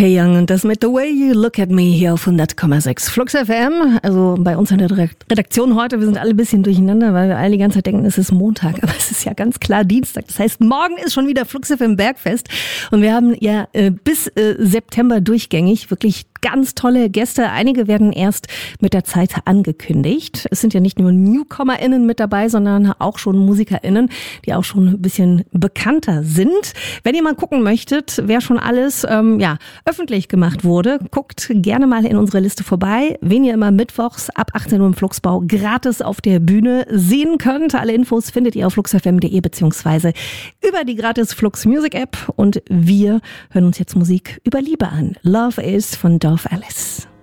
Hey Young und das mit The Way You Look at Me hier auf 100,6 Flux FM. Also bei uns in der Redaktion heute, wir sind alle ein bisschen durcheinander, weil wir alle die ganze Zeit denken, es ist Montag, aber es ist ja ganz klar Dienstag. Das heißt, morgen ist schon wieder Flux FM Bergfest und wir haben ja bis September durchgängig wirklich ganz tolle Gäste. Einige werden erst mit der Zeit angekündigt. Es sind ja nicht nur NewcomerInnen mit dabei, sondern auch schon MusikerInnen, die auch schon ein bisschen bekannter sind. Wenn ihr mal gucken möchtet, wer schon alles öffentlich gemacht wurde, guckt gerne mal in unsere Liste vorbei, wen ihr immer mittwochs ab 18 Uhr im Fluxbau gratis auf der Bühne sehen könnt. Alle Infos findet ihr auf fluxfm.de beziehungsweise über die gratis Flux Music App. Und wir hören uns jetzt Musik über Liebe an. Love Is von Dorf Alice.